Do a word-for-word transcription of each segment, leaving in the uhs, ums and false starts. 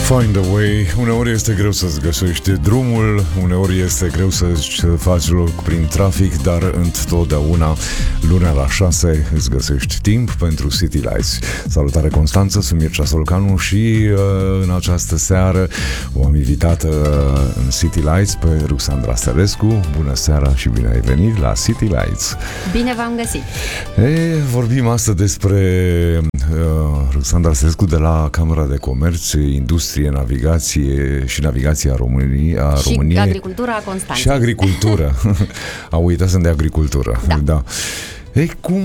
Find a way. Uneori este greu să-ți găsești drumul, uneori este greu să-ți faci loc prin trafic, dar întotdeauna lunea la șase îți găsești timp pentru City Lights. Salutare Constanță, sunt Mircea Solcanu și uh, în această seară o am invitată în City Lights pe Ruxandra Stărescu. Bună seara și bine ai venit la City Lights. Bine v-am găsit. E, vorbim astăzi despre uh, Ruxandra Stărescu de la Camera de Comerț, Industrie, Navigație și Navigația României, a și României. agricultura a Constanței. Și agricultură. A uitat să de agricultură. Da. Da. Ei, cum,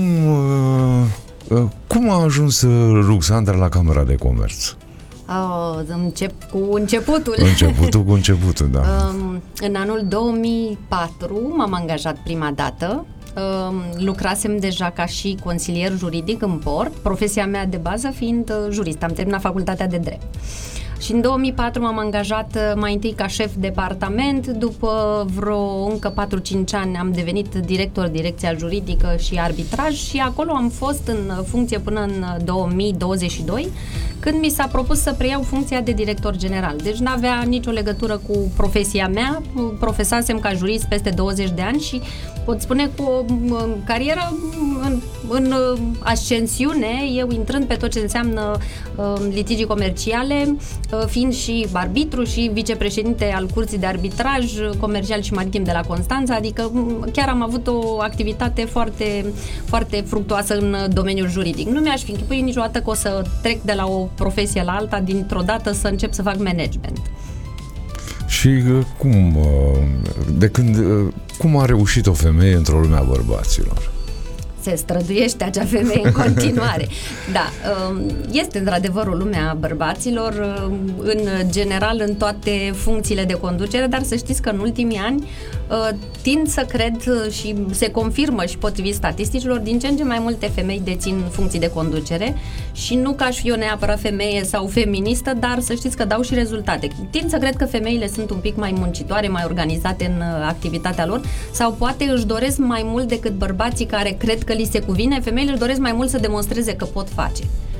uh, cum a ajuns Ruxandra la Camera de Comerț? Oh, încep cu începutul. Începutul cu începutul, da. Um, în anul două mii patru m-am angajat prima dată. Um, lucrasem deja ca și consilier juridic în port, profesia mea de bază fiind uh, jurist. Am terminat facultatea de drept. Și în două mii patru m-am angajat mai întâi ca șef departament, după vreo încă patru-cinci ani am devenit director direcția juridică și arbitraj și acolo am fost în funcție până în două mii douăzeci și doi, când mi s-a propus să preiau funcția de director general. Deci n-avea nicio legătură cu profesia mea, profesasem ca jurist peste douăzeci de ani și pot spune cu o carieră în, în ascensiune, eu intrând pe tot ce înseamnă uh, litigii comerciale, fiind și arbitru și vicepreședinte al Curții de Arbitraj Comercial și Maritim de la Constanța, adică chiar am avut o activitate foarte, foarte fructuoasă în domeniul juridic. Nu mi-aș fi închipuit niciodată că o să trec de la o profesie la alta, dintr-o dată să încep să fac management. Și cum, de când, cum a reușit o femeie într-o lume a bărbaților? Se străduiește acea femeie în continuare. Da, este într-adevăr o lume a bărbaților, în general în toate funcțiile de conducere, dar să știți că în ultimii ani tind să cred și se confirmă și potrivit statisticilor, din ce în ce mai multe femei dețin funcții de conducere și nu că aș fi eu neapărat femeie sau feministă, dar să știți că dau și rezultate. Tind să cred că femeile sunt un pic mai muncitoare, mai organizate în activitatea lor sau poate își doresc mai mult decât bărbații care cred că li se cuvine, femeile își doresc mai mult să demonstreze că pot face.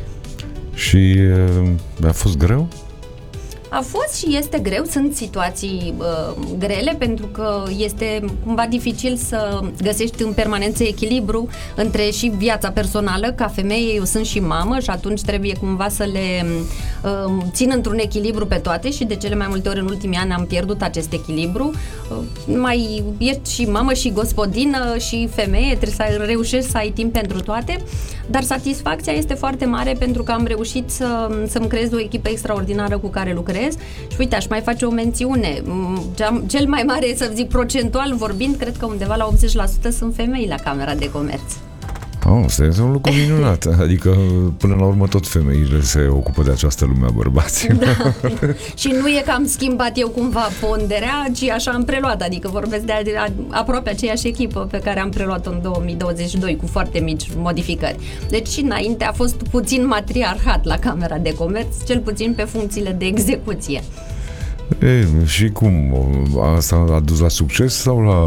Și a fost greu? A fost și este greu, sunt situații uh, grele pentru că este cumva dificil să găsești în permanență echilibru între și viața personală, ca femeie eu sunt și mamă și atunci trebuie cumva să le uh, țin într-un echilibru pe toate și de cele mai multe ori în ultimii ani am pierdut acest echilibru. Uh, mai ești și mamă și gospodină și femeie, trebuie să reușești să ai timp pentru toate, dar satisfacția este foarte mare pentru că am reușit să, să-mi creez o echipă extraordinară cu care lucrez. Și uite, aș mai face o mențiune. Cel mai mare, să zic, procentual vorbind, cred că undeva la optzeci la sută sunt femei la Camera de Comerț. Oh, asta este un lucru minunat. Adică, până la urmă, tot femeile se ocupă de această lume a bărbaților. Da. Și nu e că am schimbat eu cumva ponderea, ci așa am preluat. Adică vorbesc de aproape aceeași echipă pe care am preluat-o în două mii douăzeci și doi, cu foarte mici modificări. Deci și înainte a fost puțin matriarhat la Camera de Comerț, cel puțin pe funcțiile de execuție. E, și cum? Asta a dus la succes sau la...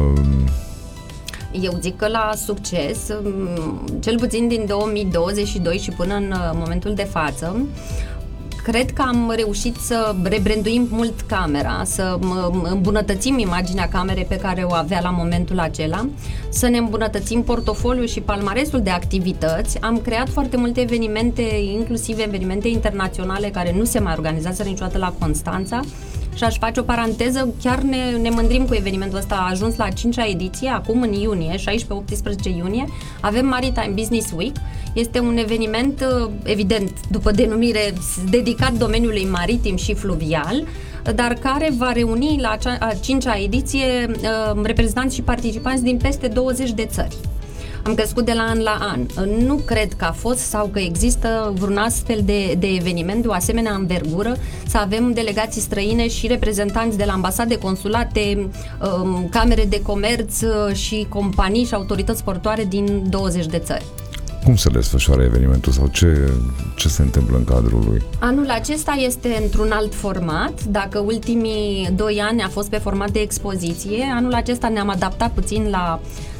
Eu zic că la succes, cel puțin din două mii douăzeci și doi și până în momentul de față, cred că am reușit să rebranduim mult camera, să îmbunătățim imaginea camerei pe care o avea la momentul acela, să ne îmbunătățim portofoliul și palmaresul de activități. Am creat foarte multe evenimente, inclusiv evenimente internaționale care nu se mai organizează niciodată la Constanța. Și aș face o paranteză, chiar ne, ne mândrim cu evenimentul ăsta, a ajuns la a cincea ediție, acum în iunie, șaisprezece optsprezece iunie, avem Maritime Business Week. Este un eveniment, evident, după denumire, dedicat domeniului maritim și fluvial, dar care va reuni la a cincea ediție reprezentanți și participanți din peste douăzeci de țări. Am crescut de la an la an. Nu cred că a fost sau că există vreun astfel de, de eveniment de o asemenea învergură, să avem delegații străine și reprezentanți de la ambasade, consulate, camere de comerț și companii și autorități portoare din douăzeci de țări. Cum se desfășoară evenimentul sau ce, ce se întâmplă în cadrul lui? Anul acesta este într-un alt format. Dacă ultimii doi ani a fost pe format de expoziție, anul acesta ne-am adaptat puțin la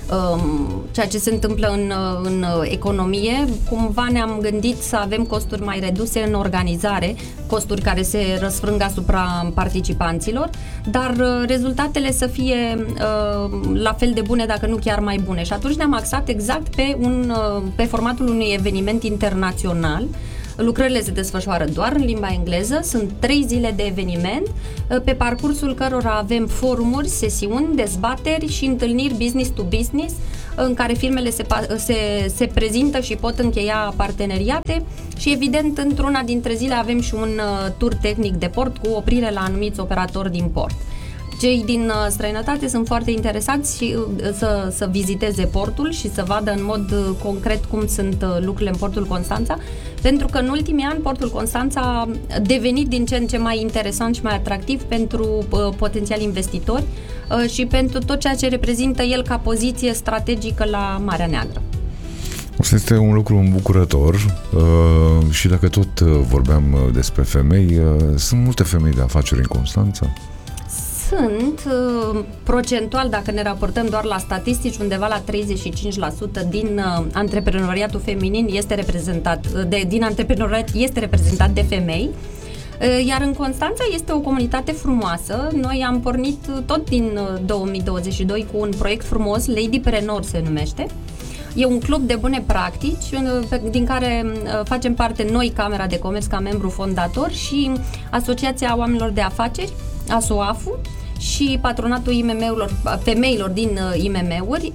ceea ce se întâmplă în, în economie, cumva ne-am gândit să avem costuri mai reduse în organizare, costuri care se răsfrâng asupra participanților, dar rezultatele să fie la fel de bune, dacă nu chiar mai bune. Și atunci ne-am axat exact pe, un, pe formatul unui eveniment internațional. Lucrările se desfășoară doar în limba engleză, sunt trei zile de eveniment, pe parcursul cărora avem forumuri, sesiuni, dezbateri și întâlniri business to business, în care firmele se, se, se prezintă și pot încheia parteneriate și, evident, într-una dintre zile avem și un tur tehnic de port cu oprire la anumiți operatori din port. Cei din străinătate sunt foarte interesați și să, să viziteze portul și să vadă în mod concret cum sunt lucrurile în portul Constanța, pentru că în ultimii ani portul Constanța a devenit din ce în ce mai interesant și mai atractiv pentru potențiali investitori și pentru tot ceea ce reprezintă el ca poziție strategică la Marea Neagră. Asta este un lucru îmbucurător uh, și dacă tot vorbeam despre femei, uh, sunt multe femei de afaceri în Constanța? Sunt, procentual, dacă ne raportăm doar la statistici, undeva la treizeci și cinci la sută din uh, antreprenoriatul feminin este reprezentat, de, din antreprenoriat este reprezentat de femei, uh, iar în Constanța este o comunitate frumoasă. Noi am pornit tot din uh, două mii douăzeci și doi cu un proiect frumos, Ladypreneur se numește. E un club de bune practici din care facem parte noi, Camera de Comerț, ca membru fondator, și Asociația Oamenilor de Afaceri, A S O A F-ul, și Patronatul I M M-urilor, femeilor din I M M-uri,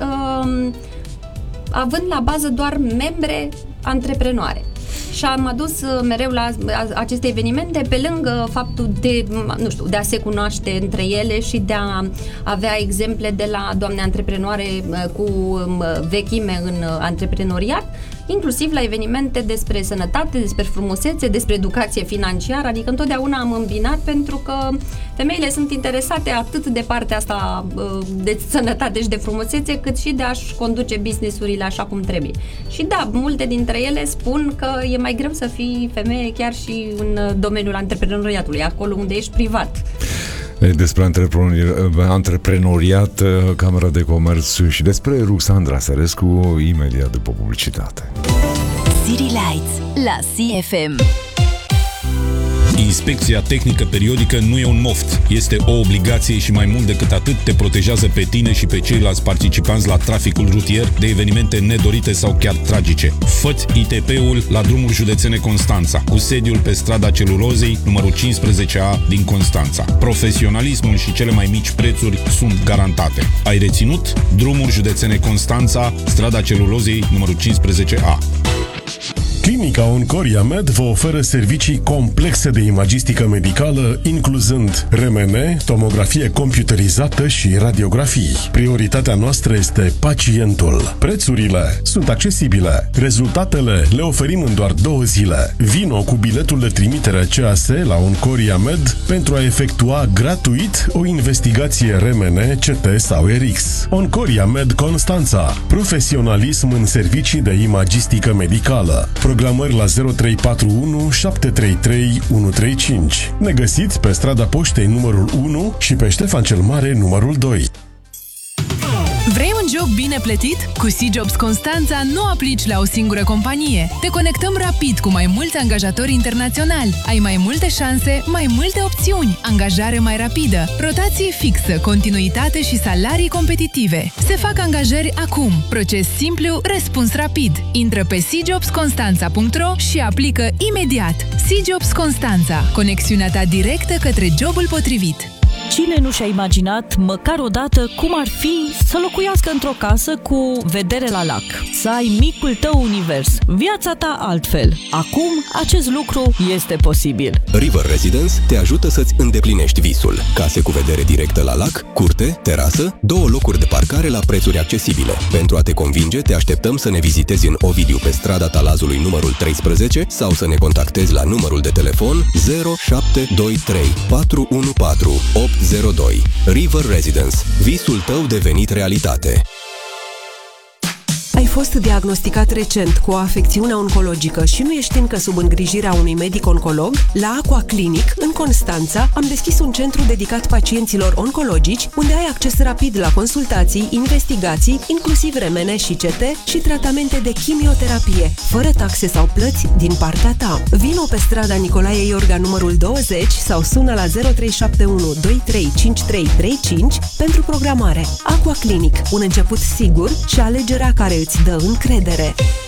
având la bază doar membre antreprenoare. Și am adus mereu la aceste evenimente, pe lângă faptul de, nu știu, de a se cunoaște între ele și de a avea exemple de la doamne antreprenoare cu vechime în antreprenoriat, inclusiv la evenimente despre sănătate, despre frumusețe, despre educație financiară, adică întotdeauna am îmbinat, pentru că femeile sunt interesate atât de partea asta de sănătate și de frumusețe, cât și de a-și conduce business-urile așa cum trebuie. Și da, multe dintre ele spun că e mai greu să fii femeie chiar și în domeniul antreprenoriatului, acolo unde ești privat. Despre antreprenoriat, antreprenoriat, Camera de Comerț și despre Ruxandra Sărescu imediat după publicitate. City Lights la C F M. Inspecția tehnică periodică nu e un moft, este o obligație și mai mult decât atât te protejează pe tine și pe ceilalți participanți la traficul rutier de evenimente nedorite sau chiar tragice. Fă-ți I T P-ul la Drumuri Județene Constanța, cu sediul pe strada Celulozei, numărul cincisprezece A din Constanța. Profesionalismul și cele mai mici prețuri sunt garantate. Ai reținut? Drumuri Județene Constanța, strada Celulozei, numărul cincisprezece A. Clinica Oncoria Med vă oferă servicii complexe de imagistică medicală, incluzând R M N, tomografie computerizată și radiografii. Prioritatea noastră este pacientul. Prețurile sunt accesibile. Rezultatele le oferim în doar două zile. Vino cu biletul de trimitere C A S la Oncoria Med pentru a efectua gratuit o investigație R M N, C T sau R X. Oncoria Med Constanța. Profesionalism în servicii de imagistică medicală. Programări la zero trei patru unu șapte trei trei unu trei cinci. Ne găsiți pe strada Poștei numărul unu și pe Ștefan cel Mare numărul doi. Vrei un job bine plătit? Cu C-Jobs Constanța nu aplici la o singură companie. Te conectăm rapid cu mai mulți angajatori internaționali. Ai mai multe șanse, mai multe opțiuni, angajare mai rapidă, rotație fixă, continuitate și salarii competitive. Se fac angajări acum. Proces simplu, răspuns rapid. Intră pe c jobs constanța punct ro și aplică imediat. C-Jobs Constanța. Conexiunea ta directă către jobul potrivit. Cine nu și-a imaginat măcar o dată cum ar fi să locuiască într-o casă cu vedere la lac, să ai micul tău univers, viața ta altfel. Acum, acest lucru este posibil. River Residence te ajută să-ți îndeplinești visul. Case cu vedere directă la lac, curte, terasă, două locuri de parcare la prețuri accesibile. Pentru a te convinge, te așteptăm să ne vizitezi în Ovidiu pe strada Talazului numărul treisprezece sau să ne contactezi la numărul de telefon zero șapte doi trei patru unu patru opt zero doi. River Residence. Visul tău devenit realitate. Ai fost diagnosticat recent cu o afecțiune oncologică și nu ești încă sub îngrijirea unui medic oncolog, la Aqua Clinic, în Constanța, am deschis un centru dedicat pacienților oncologici, unde ai acces rapid la consultații, investigații, inclusiv remene și C T și tratamente de chimioterapie, fără taxe sau plăți din partea ta. Vino pe strada Nicolae Iorga numărul douăzeci sau sună la zero trei șapte unu doi trei cinci trei trei cinci pentru programare. Aqua Clinic, un început sigur și alegerea care îți dă încredere.